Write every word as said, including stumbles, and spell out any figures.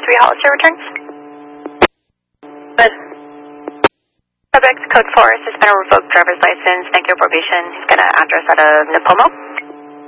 three Hollister returns. Good. Subject code four, suspended or revoked driver's license, negative probation. He's got an address out of Napomo.